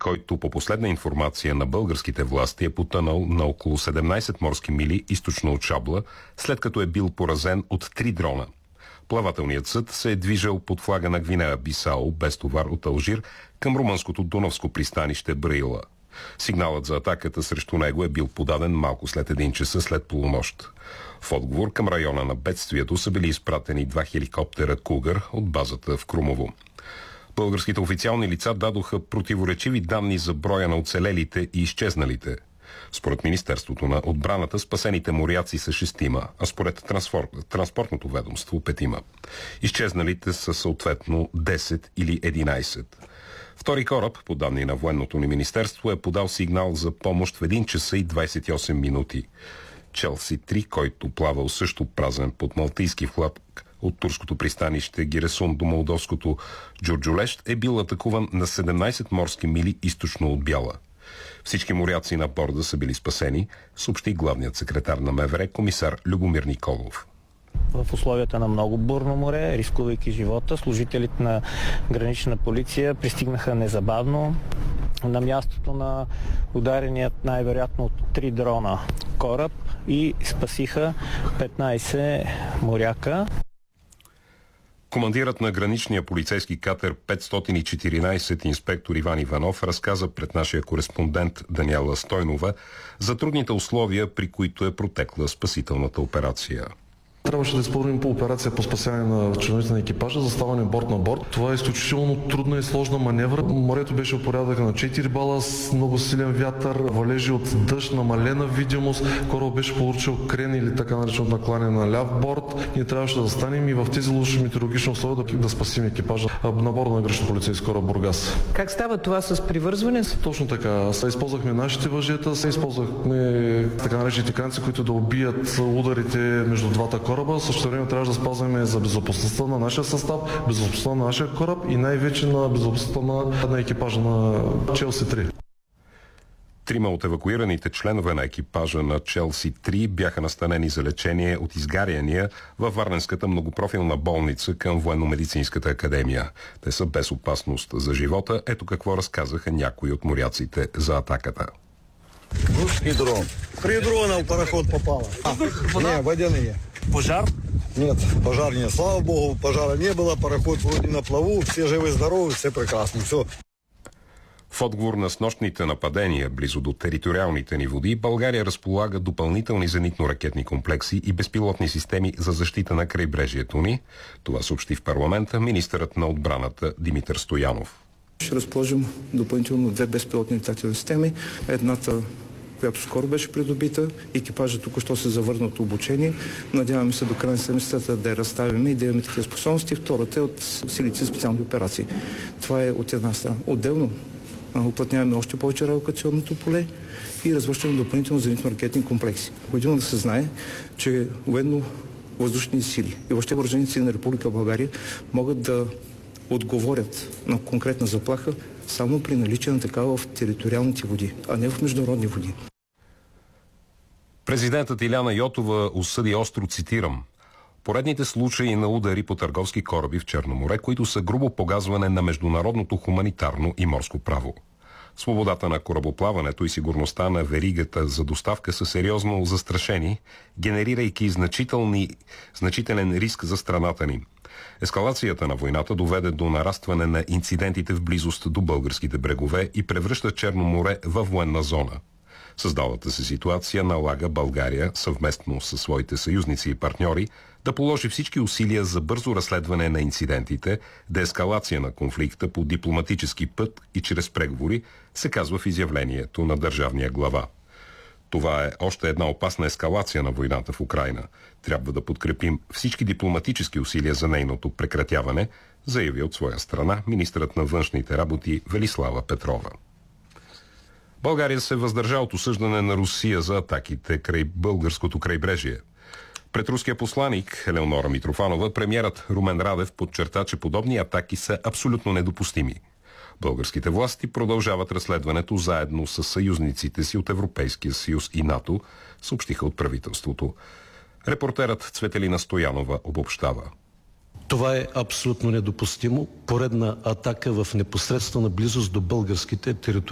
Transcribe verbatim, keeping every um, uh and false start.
който по последна информация на българските власти е потънал на около седемнайсет морски мили източно от Шабла, след като е бил поразен от три дрона. Плавателният съд се е движел под флага на Гвинея Бисао без товар от Алжир към румънското Дунавско пристанище Браила. Сигналът за атаката срещу него е бил подаден малко след един часа след полунощ. В отговор към района на бедствието са били изпратени два хеликоптера Кугър от базата в Крумово. Българските официални лица дадоха противоречиви данни за броя на оцелелите и изчезналите. Според Министерството на отбраната спасените моряци са шестима, а според транспорт, транспортното ведомство петима. Изчезналите са съответно десет или единайсет. Втори кораб, по данни на военното ни министерство, е подал сигнал за помощ в един часа и двайсет и осем минути. Челси три, който плавал също празен под малтийски флаг от турското пристанище Гиресун до молдовското Джурджулещ, е бил атакуван на седемнайсет морски мили източно от Бяла. Всички моряци на борда са били спасени, съобщи главният секретар на МВР комисар Любомир Николов. В условията на много бурно море, рискувайки живота, служителите на гранична полиция пристигнаха незабавно на мястото на удареният най-вероятно от три дрона кораб и спасиха петнайсет моряка. Командирът на граничния полицейски катер петстотин и четиринайсет инспектор Иван Иванов разказа пред нашия кореспондент Даниела Стойнова за трудните условия, при които е протекла спасителната операция. Трябваше да изпълним по операция по спасяване на членовете на екипажа, заставане борт на борт. Това е изключително трудна и сложна маневра. Морето беше от порядъка на четири бала с много силен вятър, валежи от дъжд, намалена видимост. Корабът беше получил крен или така наречено накланяне на ляв борт. Ние трябваше да застанем и в тези лоши метеорологични условия да, да спасим екипажа на борда на граничен полицейски кораб Бургас. Как става това с привързване? Точно така. Използвахме нашите въжета, използвахме така наречените канци, които да убият ударите между двата кораба. Също време трябва да спазваме за безопасността на нашия състав, безопасността на нашия кораб и най-вече на безопасността на, на екипажа на Челси три. Трима от евакуираните членове на екипажа на Челси три бяха настанени за лечение от изгаряния във Варненската многопрофилна болница към Военно-медицинската академия. Те са без опасност за живота. Ето какво разказаха някои от моряците за атаката. Русский дрон. Три дрона в пароход попало. А, не, водяные. Пожар? Нет, пожар нет. Слава богу, пожара не было. Пароход вроде на плаву. Все живы, здоровы, все прекрасно. Все. В отговор на снощните нападения близо до териториалните ни води, България разполага допълнителни зенитно-ракетни комплекси и безпилотни системи за защита на крайбрежието ни. Това съобщи в парламента министърът на отбраната Димитър Стоянов. Ще разположим допълнително две безпилотни летателни системи. Едната, която скоро беше придобита, екипажът току-що се завърна от обучение. Надяваме се до края на седмицата да я разставим и да имаме такива способности. Втората е от силите за специални операции. Това е от една страна. Отделно уплътняваме още повече радиолокационното поле и развършваме допълнително зенитно-ракетни комплекси. Необходимо да се знае, че военно-въздушни сили и въобще въоръжените сили на Република България могат да отговорят на конкретна заплаха само при наличие на такава в териториалните води, а не в международни води. Президентът Иляна Йотова осъди остро, цитирам, поредните случаи на удари по търговски кораби в Черно море, които са грубо погазване на международното хуманитарно и морско право. Свободата на корабоплаването и сигурността на веригата за доставка са сериозно застрашени, генерирайки значителни, значителен риск за страната ни. Ескалацията на войната доведе до нарастване на инцидентите в близост до българските брегове и превръща Черно море във военна зона. Създалата се ситуация налага България, съвместно със своите съюзници и партньори, да положи всички усилия за бързо разследване на инцидентите, деескалация на конфликта по дипломатически път и чрез преговори, се казва в изявлението на държавния глава. Това е още една опасна ескалация на войната в Украйна. Трябва да подкрепим всички дипломатически усилия за нейното прекратяване, заяви от своя страна министърът на външните работи Велислава Петрова. България се въздържа от осъждане на Русия за атаките край българското крайбрежие. Пред руския посланик Елеонора Митрофанова, премиерът Румен Радев подчерта, че подобни атаки са абсолютно недопустими. Българските власти продължават разследването заедно с съюзниците си от Европейския съюз и НАТО, съобщиха от правителството. Репортерът Цветелина Стоянова обобщава. Това е абсолютно недопустимо. Поредна атака в непосредствена близост до българските територии.